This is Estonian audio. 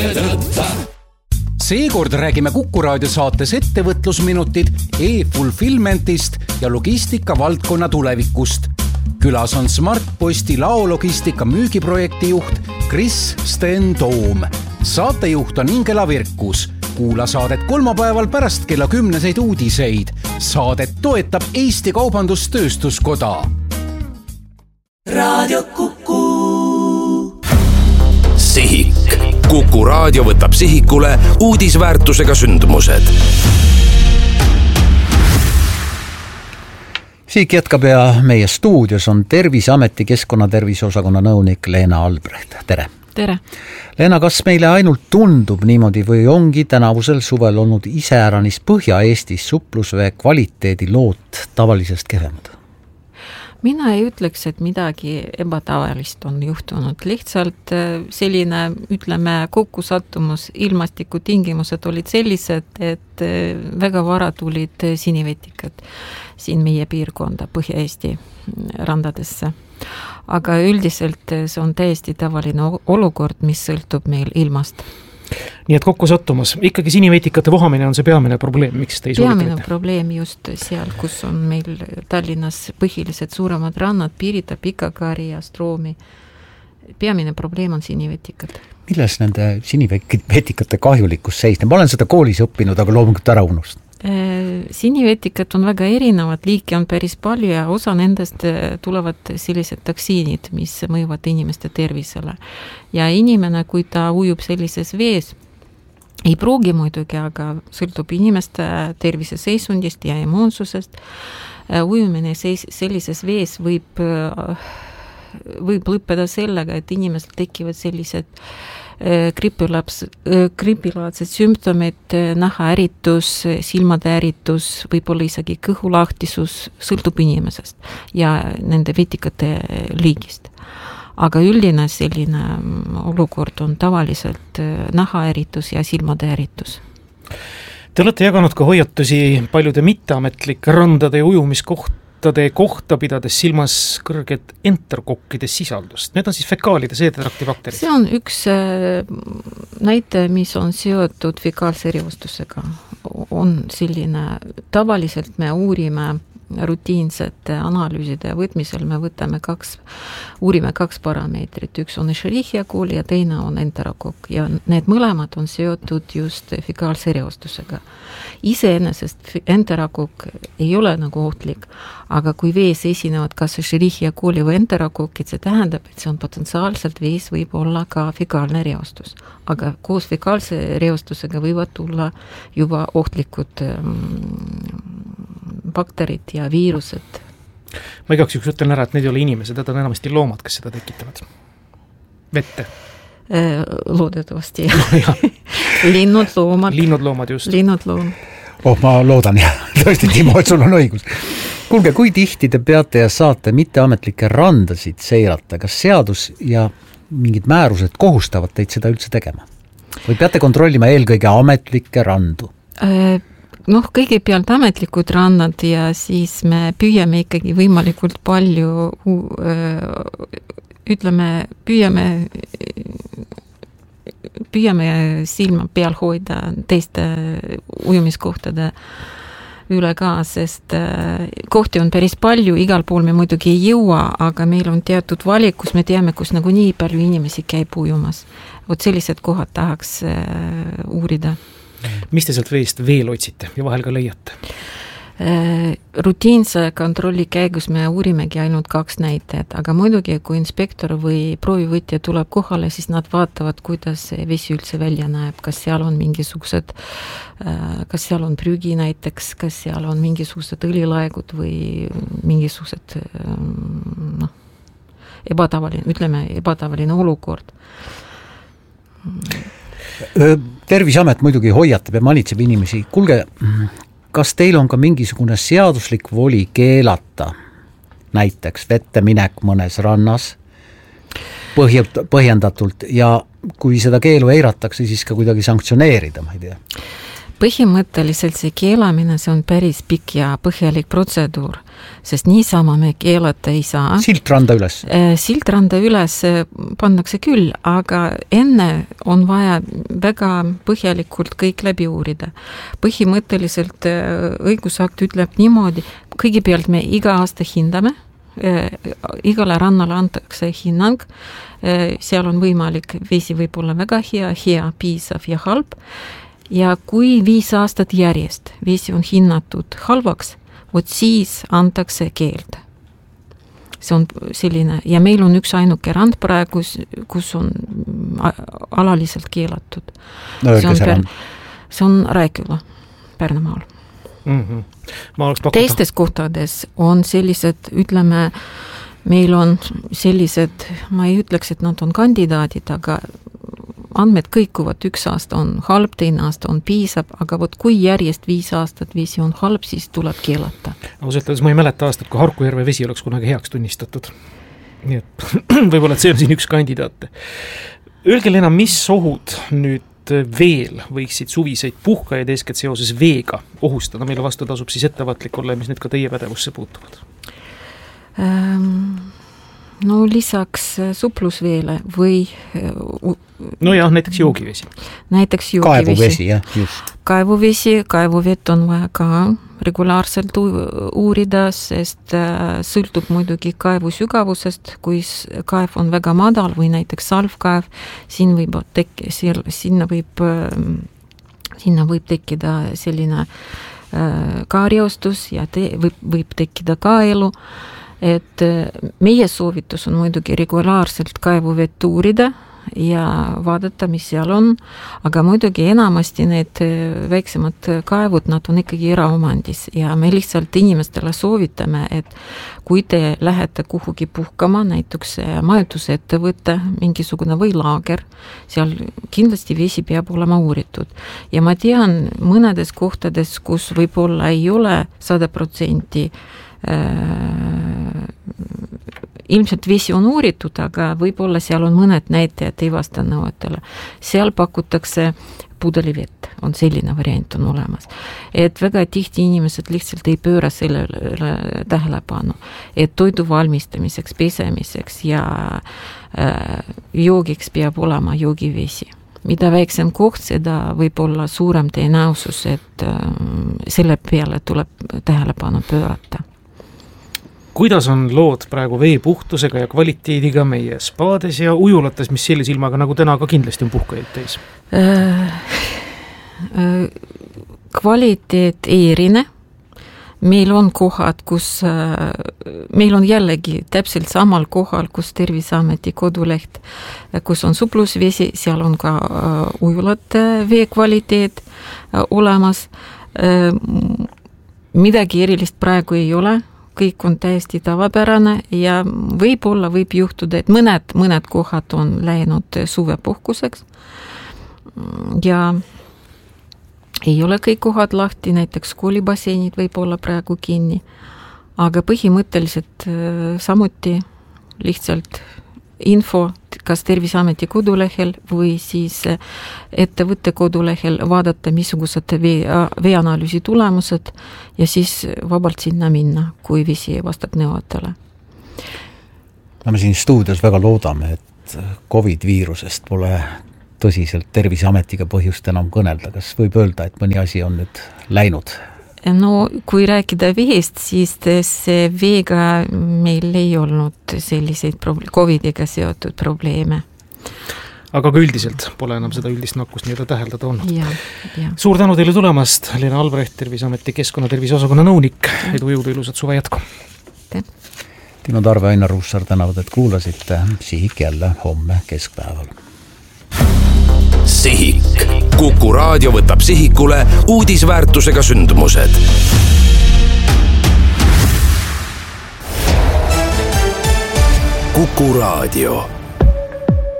Seekord räägime Kuku Raadio saates ettevõtlusminutid e-fulfillmentist ja logistika valdkonna tulevikust. Külas on Smartposti laologistika müügiprojekti juht Kris Sten Toom. Saatejuht on Ingela Virkus. Kuula saadet kolmapäeval pärast kella 10 uudiseid. Saadet toetab Eesti Kaubandus-Tööstuskoda. Raadio Kuku. Sihik. Kuku Raadio võtab sihikule uudisväärtusega sündmused. Sihik jätkab ja meie stuudios on Terviseameti keskkonnatervise osakonna nõunik Leena Albrecht. Tere! Tere! Leena, kas meile ainult tundub niimoodi või ongi tänavusel suvel olnud iseäranis Põhja-Eestis suplusvee kvaliteedi lood tavalisest kehvemad? Mina ei ütleks, et midagi ebatavalist on juhtunud. Lihtsalt selline, ütleme, kokkusattumus, ilmastikutingimused olid sellised, et väga vara tulid sinivetikad siin meie piirkonda Põhja-Eesti randadesse. Aga üldiselt see on täiesti tavaline olukord, mis sõltub meil ilmast. Nii et kokkusattumus. Ikkagi sinivetikate vohamine on see peamine probleem, miks te ei peamine probleem just seal, kus on meil Tallinnas põhilised suuremad rannad, Pirita, Pikakari ja Stroomi. Peamine probleem on sinivetikad. Milles nende sinivetikate kahjulikkus seisneb? Ma olen seda koolis õppinud, aga loomulikult ära unust. Sinivetikad on väga erinevad, liiki on päris palju ja osa nendest tulevad sellised toksiinid, mis mõjuvad inimeste tervisele. Ja inimene, kui ta ujub sellises vees, ei pruugi muidugi, aga sõltub inimeste tervise seisundist ja immuunsusest. Ujumine sellises vees võib lõppeda sellega, et inimestel tekivad sellised gripilaadsed sümptomid, nahaäritus, silmade äritus, võib-olla isegi kõhulahtisus, sõltub inimesest ja nende vetikate liigist. Aga üldine selline olukord on tavaliselt nahaäritus ja silmade äritus. Te olete jaganud ka hoiatusi paljude mitteametlike randade ja ujumiskohtade kohta, pidades silmas kõrget enterokokkide sisaldust. Need on siis fekaalide seedetrakti bakterid. See on üks näite, mis on seotud fekaalse reostusega. On selline, tavaliselt me uurime rutiinsete analüüside võtmisel, me uurime kaks parameetrit. Üks on Escherichia coli ja teine on enterokokk ja need mõlemad on seotud just fekaalse reostusega. Iseenesest enterokokk ei ole nagu ohtlik, aga kui vees esinevad kas Escherichia coli või enterokokid, see tähendab, et see on potentsiaalselt vees võib olla ka fekaalne reostus. Aga koos fekaalse reostusega võivad tulla juba ohtlikud bakterid ja viirused. Ma igaks juhuks ütlen ära, et need ei ole inimesed, need on enamasti loomad, kes seda tekitavad. Vette. Loodetavasti. Linnud, loomad. Linnud, loomad just. Linnud, loomad. Ma loodan, tõesti, Timo, et sul on õigus. Kuulge, kui tihti te peate ja saate mitteametlikke randasid seirata? Kas seadus ja mingid määrused kohustavad teid seda üldse tegema? Või peate kontrollima eelkõige ametlikke randu? Kõigepealt ametlikud rannad ja siis me püüame ikkagi võimalikult palju, püüame silma peal hoida teiste ujumiskohtade üle ka, sest kohti on päris palju, igal pool me muidugi ei jõua, aga meil on teatud valik, kus me teame, kus nagu nii palju inimesi käib ujumas. Vot sellised kohad tahaks uurida. Mis te sealt veest veel otsite ja vahel ka leiate? Rutiinse kontrolli käigus me uurimegi ainult 2 näitajat, aga muidugi, kui inspektor või proovivõtja tuleb kohale, siis nad vaatavad, kuidas vesi üldse välja näeb, kas seal on mingisugused, kas seal on prügi näiteks, kas seal on mingisugused õlilaegud või mingisugused ebatavaline olukord. Terviseamet muidugi hoiatab ja manitseb inimesi. Kuulge, kas teil on ka mingisugune seaduslik voli keelata näiteks vette minek mõnes rannas põhjendatult ja kui seda keelu eiratakse, siis ka kuidagi sanktsioneerida, ma ei tea? Põhimõtteliselt see keelamine, see on päris pikk ja põhjalik protseduur, sest niisama me keelata ei saa. Siltranda üles? Siltranda üles pannakse küll, aga enne on vaja väga põhjalikult kõik läbi uurida. Põhimõtteliselt õigusakt ütleb niimoodi, kõigepealt me iga aasta hindame, igale rannale antakse hinnang, seal on võimalik, vesi võib olla väga hea, piisav ja halb, ja kui 5 aastat järjest vesi on hinnatud halvaks, vot siis antakse keeld. See on selline, ja meil on üks ainuke rand praegu, kus on alaliselt keelatud. No, see on Rääküla Pärnumaal. Teistes kohtades on sellised, ütleme, meil on sellised, ma ei ütleks, et nad on kandidaadid, aga andmed kõikuvad, 1 aasta on halb, teine aasta on piisab, aga vot kui järjest 5 aastat vesi on halb, siis tuleb keelata. Ausalt, ma ei mäleta aastat, kui Harkujärve vesi oleks kunagi heaks tunnistatud. Nii et võib-olla, et see on siin üks kandidaat. Öelge, Lena, mis ohud nüüd veel võiksid suviseid puhkajaid eeskätt seoses veega ohustada? Meile vastu tasub siis ettevaatlik olla, mis nüüd ka teie pädevusse puutuvad? No lisaks suplusveele või no jah, näiteks joogivesi. Kaevuvesi, jah, just. Kaevuvett on vaja ka regulaarselt uurida, sest sõltub muidugi kaevu sügavusest, kui kaev on väga madal või näiteks salvkaev, sinna võib tekkida selline kaarjaustus ja võib tekkida kaelu. Et meie soovitus on muidugi regulaarselt kaevuvett uurida ja vaadata, mis seal on, aga muidugi enamasti need väiksemad kaevud, nad on ikkagi eraomandis ja me lihtsalt inimestele soovitame, et kui te lähete kuhugi puhkama, näiteks majutusettevõtte, mingisugune või laager, seal kindlasti vesi peab olema uuritud. Ja ma tean mõnedes kohtades, kus võib-olla ei ole 100% ilmselt vesi on uuritud, aga võib-olla seal on mõned näitajad ei vasta nõuetele. Seal pakutakse pudelivett, on selline variant on olemas. Et väga tihti inimesed lihtsalt ei pööra sellele tähelepanu, et toidu valmistamiseks, pesemiseks ja joogiks peab olema joogivesi. Mida väiksem koht, seda võib olla suurem tõenäosus, et selle peale tuleb tähelepanu pöörata. Kuidas on lood praegu vee puhtusega ja kvaliteediga meie spaades ja ujulates, mis sellise ilmaga nagu täna ka kindlasti on puhkajaid täis? Kvaliteet ei erine. Meil on kohad, kus meil on jällegi täpselt samal kohal, kus Terviseameti koduleht, kus on suplusvesi, seal on ka ujulate vee kvaliteet olemas. Midagi erilist praegu ei ole. Kõik on täiesti tavapärane ja võib juhtuda, et mõned kohad on läinud suvepuhkuseks ja ei ole kõik kohad lahti, näiteks koolibasseinid võib olla praegu kinni, aga põhimõtteliselt samuti lihtsalt info, kas Terviseameti kodulehel või siis ettevõtte kodulehel vaadata, missugused veeanalüüsi tulemused ja siis vabalt sinna minna, kui vesi vastab nõuetele. Me siin stuudios väga loodame, et COVID-viirusest pole tõsiselt Terviseametiga põhjust enam kõnelda. Kas võib öelda, et mõni asi on nüüd läinud? No kui rääkida veest, siis see veega meil ei olnud selliseid COVID-iga seotud probleeme. Aga ka üldiselt pole enam seda üldist nakkust nii-öelda täheldada olnud. Ja. Suur tänu teile tulemast, Lena Albrecht, Terviseameti keskkonnatervise osakonna nõunik. Edu jõudu ilusat suve jätku. Timo Tarve, Ainar Ruussaar tänavad, et kuulasite. Sihik jälle homme keskpäeval. Sihik. Kuku raadio võtab sihikule uudisväärtusega sündmused. Kuku raadio.